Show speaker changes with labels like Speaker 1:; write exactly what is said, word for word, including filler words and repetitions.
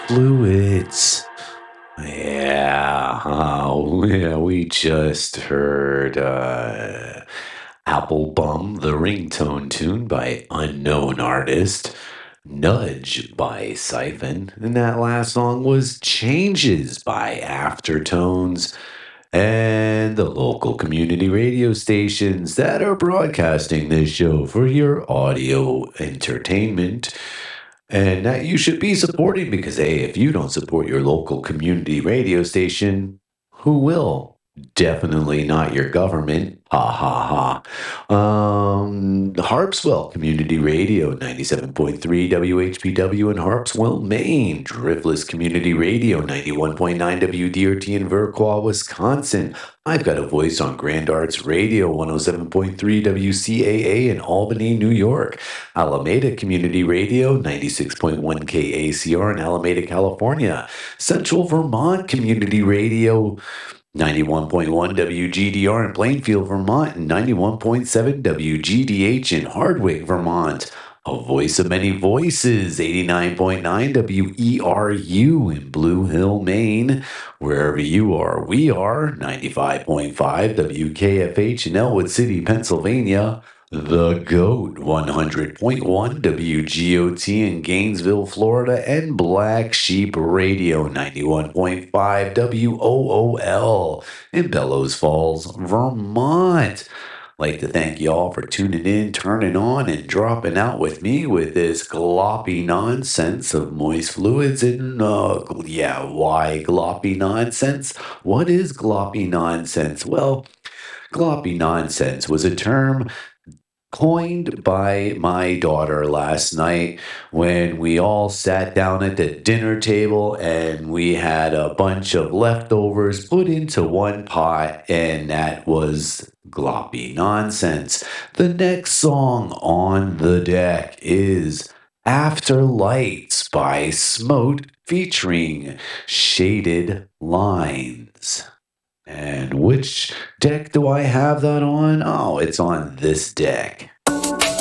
Speaker 1: Fluids. Yeah, uh, yeah, we just heard uh, Apple Bum, the ringtone tune by Unknown Artist, Nudge by Siphon, and that last song was Changes by Aftertones, and the local community radio stations that are broadcasting this show for your audio entertainment and that you should be supporting because, hey, if you don't support your local community radio station, who will? Definitely not your government. Ha ha ha. Um, Harpswell Community Radio, ninety-seven point three W H P W in Harpswell, Maine. Driftless Community Radio, ninety-one point nine W D R T in Viroqua, Wisconsin. I've got a voice on Grand Arts Radio, one oh seven point three W C A A in Albany, New York. Alameda Community Radio, ninety-six point one K A C R in Alameda, California. Central Vermont Community Radio, ninety-one point one W G D R in Plainfield, Vermont, and ninety-one point seven W G D H in Hardwick, Vermont. A voice of many voices, eighty-nine point nine W E R U in Blue Hill, Maine. Wherever you are, we are. ninety-five point five W K F H in Elwood City, Pennsylvania. The GOAT, one hundred point one W G O T in Gainesville, Florida, and Black Sheep Radio, ninety-one point five W O O L in Bellows Falls, Vermont. Like to thank y'all for tuning in, turning on, and dropping out with me with this gloppy nonsense of moist fluids. And uh, yeah, why gloppy nonsense? What is gloppy nonsense? Well, gloppy nonsense was a term coined by my daughter last night when we all sat down at the dinner table and we had a bunch of leftovers put into one pot, and that was gloppy nonsense. The next song on the deck is After Lights by Smote featuring Shaded Lines. And which deck do I have that on? Oh, it's on this deck.